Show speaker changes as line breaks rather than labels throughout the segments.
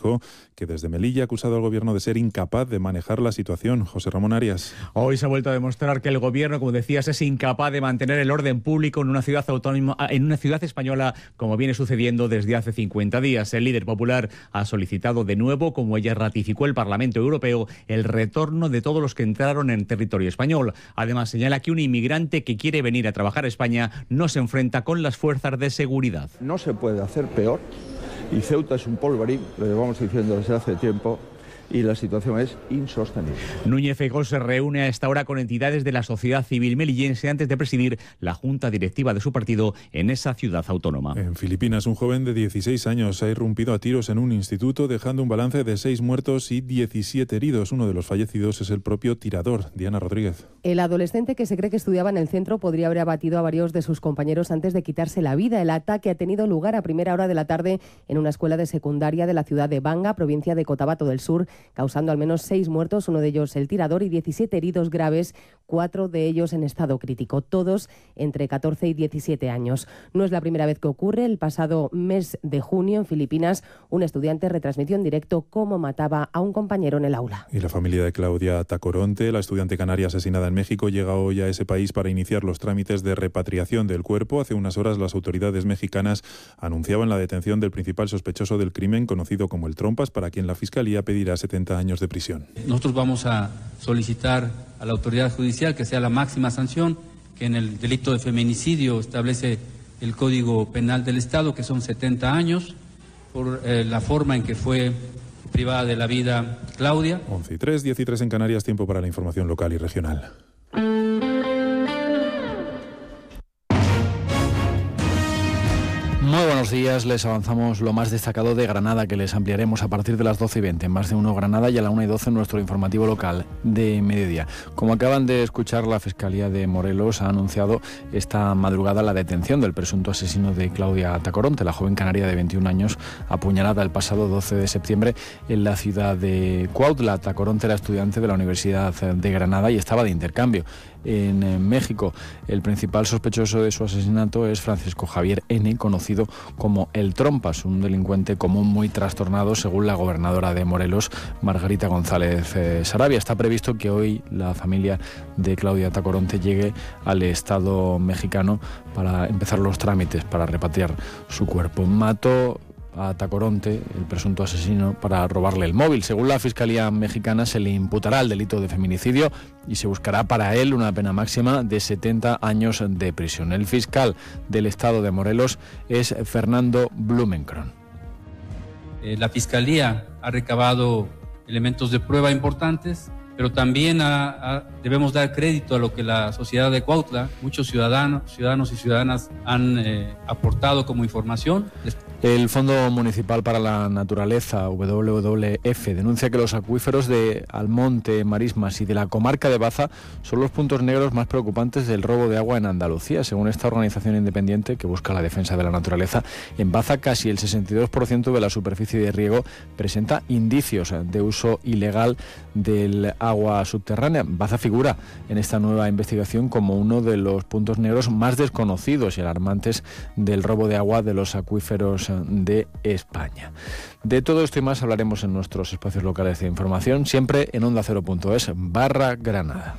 Feijóo, que desde Melilla ha acusado al gobierno de ser incapaz de manejar la situación. José Ramón Arias.
Hoy se ha vuelto a demostrar que el gobierno, como decías, es incapaz de mantener el orden público en una ciudad autónoma, en una ciudad española, como viene sucediendo desde hace 50 días. El líder popular ha solicitado de nuevo, como ella ratificó el Parlamento Europeo, el retorno de todos los que entraron en territorio español. Además, señala que un inmigrante que quiere venir a trabajar a España no se enfrenta con las fuerzas de seguridad.
No se puede hacer peor, y Ceuta es un polvorín, lo llevamos diciendo desde hace tiempo, y la situación es insostenible.
Núñez Feijóo se reúne a esta hora con entidades de la sociedad civil melillense antes de presidir la junta directiva de su partido en esa ciudad autónoma.
En Filipinas, un joven de 16 años ha irrumpido a tiros en un instituto, dejando un balance de 6 muertos y 17 heridos. Uno de los fallecidos es el propio tirador. Diana Rodríguez.
El adolescente, que se cree que estudiaba en el centro, podría haber abatido a varios de sus compañeros antes de quitarse la vida. El ataque ha tenido lugar a primera hora de la tarde en una escuela de secundaria de la ciudad de Banga, provincia de Cotabato del Sur, causando al menos 6 muertos, uno de ellos el tirador, y 17 heridos graves, 4 de ellos en estado crítico, todos entre 14 y 17 años. No es la primera vez que ocurre. El pasado mes de junio, en Filipinas, un estudiante retransmitió en directo cómo mataba a un compañero en el aula.
Y la familia de Claudia Tacoronte, la estudiante canaria asesinada en México, llega hoy a ese país para iniciar los trámites de repatriación del cuerpo. Hace unas horas las autoridades mexicanas anunciaban la detención del principal sospechoso del crimen, conocido como el Trompas, para quien la Fiscalía pedirá 70 años de prisión.
Nosotros vamos a solicitar a la autoridad judicial que sea la máxima sanción, que en el delito de feminicidio establece el Código Penal del Estado, que son 70 años, por la forma en que fue privada de la vida Claudia.
11:03, 10:03 en Canarias, tiempo para la información local y regional.
Muy buenos días, les avanzamos lo más destacado de Granada, que les ampliaremos a partir de las 12:20 en Más de Uno Granada y a la 1:12 en nuestro informativo local de mediodía. Como acaban de escuchar, la Fiscalía de Morelos ha anunciado esta madrugada la detención del presunto asesino de Claudia Tacoronte, la joven canaria de 21 años, apuñalada el pasado 12 de septiembre en la ciudad de Cuautla. Tacoronte era estudiante de la Universidad de Granada y estaba de intercambio en México. El principal sospechoso de su asesinato es Francisco Javier N., conocido como el Trompas, un delincuente común muy trastornado, según la gobernadora de Morelos, Margarita González Sarabia. Está previsto que hoy la familia de Claudia Tacoronte llegue al Estado mexicano para empezar los trámites para repatriar su cuerpo. Mató a Tacoronte, el presunto asesino, para robarle el móvil. Según la Fiscalía mexicana, se le imputará el delito de feminicidio y se buscará para él una pena máxima de 70 años de prisión. El fiscal del estado de Morelos es Fernando Blumenkron.
La Fiscalía ha recabado elementos de prueba importantes, pero también debemos dar crédito a lo que la sociedad de Cuautla, muchos ciudadanos y ciudadanas han aportado como información.
El Fondo Municipal para la Naturaleza, WWF, denuncia que los acuíferos de Almonte, Marismas y de la comarca de Baza son los puntos negros más preocupantes del robo de agua en Andalucía. Según esta organización independiente que busca la defensa de la naturaleza, en Baza casi el 62% de la superficie de riego presenta indicios de uso ilegal del agua subterránea. Baza figura en esta nueva investigación como uno de los puntos negros más desconocidos y alarmantes del robo de agua de los acuíferos de España. De todo esto y más hablaremos en nuestros espacios locales de información, siempre en ondacero.es/Granada.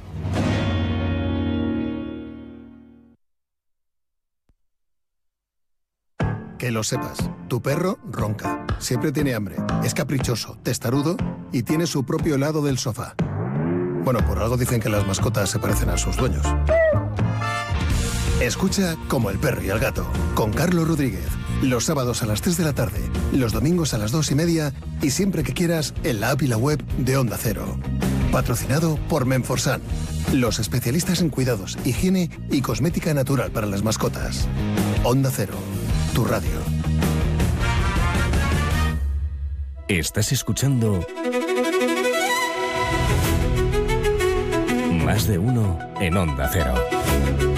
Que lo sepas, tu perro ronca, siempre tiene hambre, es caprichoso, testarudo y tiene su propio lado del sofá. Bueno, por algo dicen que las mascotas se parecen a sus dueños. Escucha Como el perro y el gato, con Carlos Rodríguez. Los sábados a las 3 de la tarde, los domingos a las 2:30 y siempre que quieras en la app y la web de Onda Cero. Patrocinado por Menforsan, los especialistas en cuidados, higiene y cosmética natural para las mascotas. Onda Cero, tu radio.
Estás escuchando Más de Uno en Onda Cero.